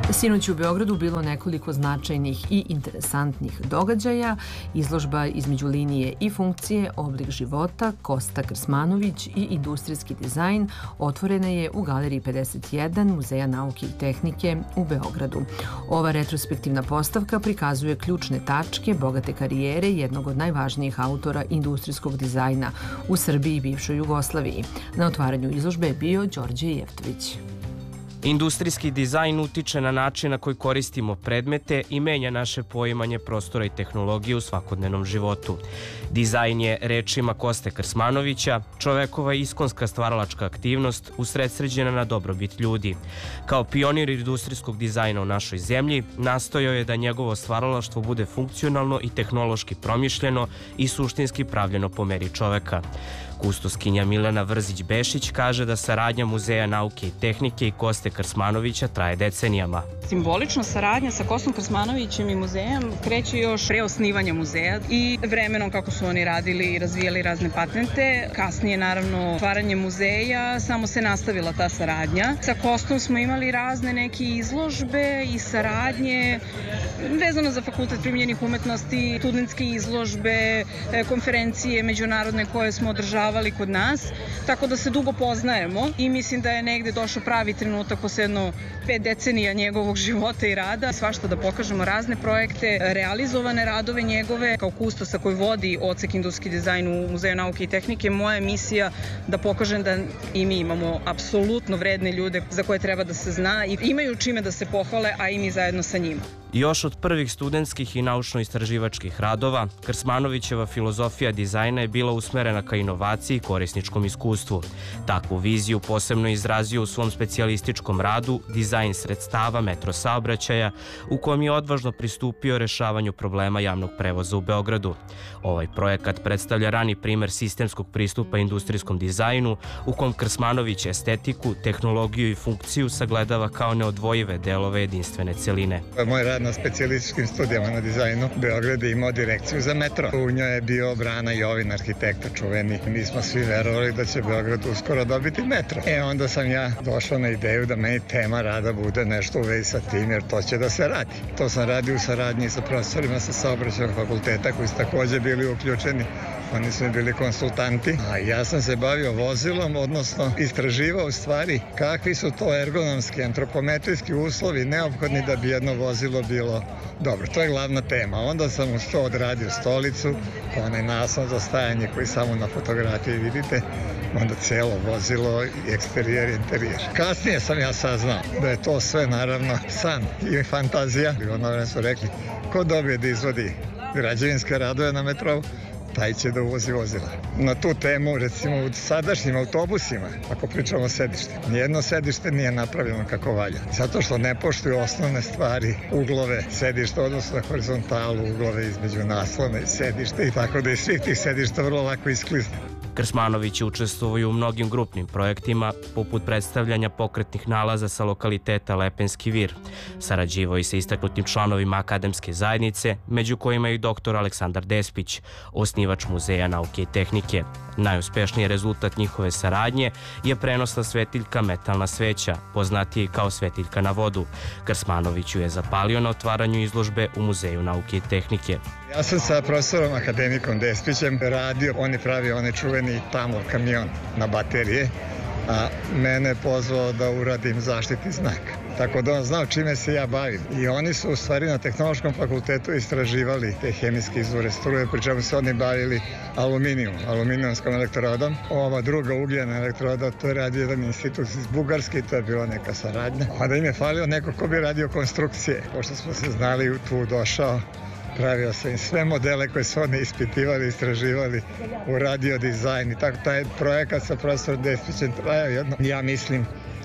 Sinoć u Beogradu bilo nekoliko značajnih i interesantnih događaja. Izložba između linije i funkcije Oblik života Kosta Krsmanović i industrijski dizajn otvorena je u Galeriji 51 Muzeja nauke i tehnike u Beogradu. Ova retrospektivna postavka prikazuje ključne tačke bogate karijere jednog od najvažnijih autora industrijskog dizajna u Srbiji i bivšoj Jugoslaviji. Na otvaranju izložbe je bio Đorđe Jeftović. Industrijski dizajn utiče na način na koji koristimo predmete i menja naše poimanje prostora i tehnologije u svakodnevnom životu. Dizajn je, rečima Koste Krsmanovića, čovekova iskonska stvaralačka aktivnost usredsređena na dobrobit ljudi. Kao pionir industrijskog dizajna u našoj zemlji, nastojao je da njegovo stvaralaštvo bude funkcionalno i tehnološki promišljeno i suštinski pravljeno po meri čoveka. Kustoskinja Milena Vrzić-Bešić kaže da saradnja Muzeja nauke i tehnike i Koste Krsmanovića traje decenijama. Simbolično saradnja sa Kostom Krsmanovićem i muzejem kreće još pre osnivanja muzeja i vremenom kako su oni radili i razvijali razne patente. Kasnije, naravno, otvaranje muzeja, samo se nastavila ta saradnja. Sa Kostom smo imali razne neke izložbe i saradnje vezano za Fakultet primenjenih umetnosti, studentske izložbe, konferencije međunarodne koje smo održavali kod nas, tako da se dugo poznajemo i mislim da je negde došao pravi trenutak posle jedno 5 decenija njegovog života i rada. Svašta da pokažemo razne projekte, realizovane radove njegove. Kao kustosa koji vodi odsek industrijski dizajn u Muzeju nauke i tehnike, moja je misija da pokažem da i mi imamo apsolutno vredne ljude za koje treba da se zna i imaju čime da se pohvale, a i mi zajedno sa njima. Još od prvih studentskih i naučno-istraživačkih radova, Krsmanovićeva filozofija dizajna je bila usmerena ka inovaciji i korisničkom iskustvu. Takvu viziju posebno izrazio u svom specijalističkom radu Dizajn sredstava metro saobraćaja, u kojem je odvažno pristupio rešavanju problema javnog prevoza u Beogradu. Ovaj projekat predstavlja rani primer sistemskog pristupa industrijskom dizajnu, u kom Krsmanović estetiku, tehnologiju i funkciju sagledava kao neodvojive delove jedinstvene celine. Moj rad na specijalističkim studijama na dizajnu Beograd je imao direkciju za metro. U njoj je bio Brana Jovin, arhitekta čuveni. Mi smo svi verovali da će Beograd uskoro dobiti metro. Onda sam ja došao na ideju da meni tema rada bude nešto u vezi sa tim, jer to će da se radi. To sam radio u saradnji sa profesorima sa saobraćajnog fakulteta koji su takođe bili uključeni. Oni su bili konsultanti, a ja sam se bavio vozilom, odnosno istraživao stvari kakvi su to ergonomski, antropometrijski uslovi neophodni da bi jedno vozilo bilo dobro. To je glavna tema. Onda sam uz to odradio stolicu, onaj naslon za stajanje koji samo na fotografiji vidite, onda celo vozilo i eksterijer i interijer. Kasnije sam ja saznao da je to sve naravno san i fantazija. Ono vreme su rekli, ko dobije da izvodi građevinske radove na metrovu, taj će da uvozi vozila. Na tu temu, recimo u sadašnjim autobusima, ako pričamo o sedištu, nijedno sedište nije napravljeno kako valja. Zato što ne poštuju osnovne stvari, uglove sedišta, odnosno na horizontalu, uglove između naslona i sedišta i tako da iz svih tih sedišta vrlo lako isklizne. Krsmanović je učestvovao u mnogim grupnim projektima, poput predstavljanja pokretnih nalaza sa lokaliteta Lepenski vir. Sarađivao i sa istaknutim članovima akademske zajednice, među kojima je i dr. Aleksandar Despić, osnivač Muzeja nauke i tehnike. Najuspešniji rezultat njihove saradnje je prenosna svetiljka Metalna sveća, poznatija i kao svetiljka na vodu. Krsmanoviću je zapalio na otvaranju izložbe u Muzeju nauke i tehnike. Ja sam sa profesorom akademikom Despićem radio, on je pravio onaj čuveni Tamor kamion na baterije, a mene je pozvao da uradim zaštitni znak. Tako da on znao čime se ja bavim. I oni su u stvari na Tehnološkom fakultetu istraživali te hemijske izvore struje, pri čemu se oni bavili aluminijumskom elektrodom. Ova druga ugljena elektroda, to je radio jedan institut iz Bugarske i to je bila neka saradnja. A da im je falio neko ko bi radio konstrukcije. Pošto smo se znali, tu došao, pravio sam im sve modele koje su oni ispitivali, istraživali, uradio dizajn i tako taj projekat sa profesorom Despićem trajao jedno, ja mislim,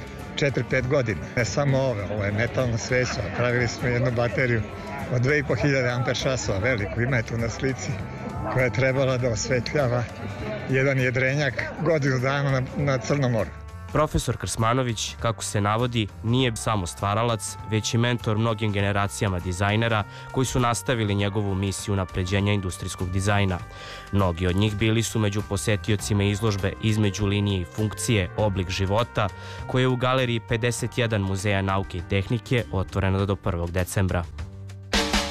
4-5 godina. Ne samo ovo je metalna sveća. Pravili smo jednu bateriju od 2500 amper časova, veliku, ima je tu na slici, koja je trebala da osvetljava jedan jedrenjak godinu dana na Crnom moru. Profesor Krsmanović, kako se navodi, nije samo stvaralac, već i mentor mnogim generacijama dizajnera koji su nastavili njegovu misiju unapređenja industrijskog dizajna. Mnogi od njih bili su među posetiocima izložbe Između linije i funkcije, oblik života, koja je u galeriji 51 Muzeja nauke i tehnike otvorena do 1. decembra.